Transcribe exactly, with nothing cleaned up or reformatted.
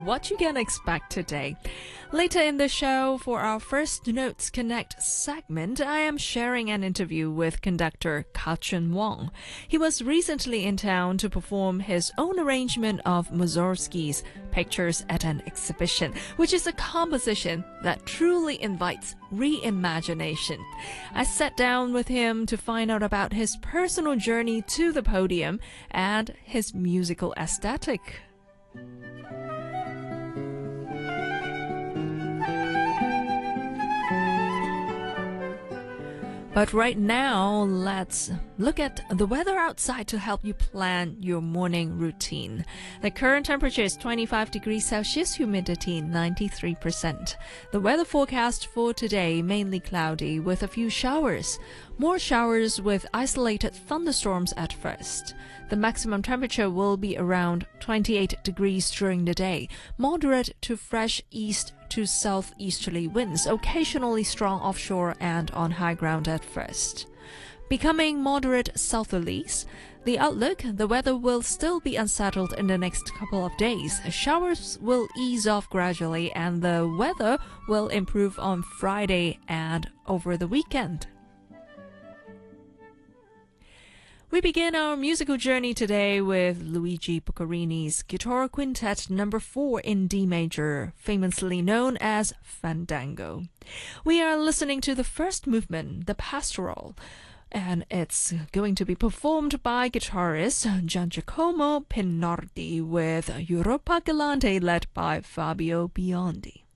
What you can expect today. Later in the show, for our First Notes Connect segment, I am sharing an interview with conductor Ka-chun Wong. He was recently in town to perform his own arrangement of Mussorgsky's Pictures at an Exhibition, which is a composition that truly invites reimagination. I sat down with him to find out about his personal journey to the podium and his musical aesthetic. But right now, let's look at the weather outside to help you plan your morning routine. The current temperature is twenty-five degrees Celsius, humidity ninety-three percent. The weather forecast for today, mainly cloudy with a few showers. More showers with isolated thunderstorms at first. The maximum temperature will be around twenty-eight degrees during the day. Moderate to fresh east to southeasterly winds, occasionally strong offshore and on high ground at first. Becoming moderate southerlies, the outlook, the weather will still be unsettled in the next couple of days. Showers will ease off gradually and the weather will improve on Friday and over the weekend. We begin our musical journey today with Luigi Boccherini's Guitar Quintet number four in D major, famously known as Fandango. We are listening to the first movement, the Pastoral, and it's going to be performed by guitarist Giangiacomo Pinardi with Europa Galante led by Fabio Biondi.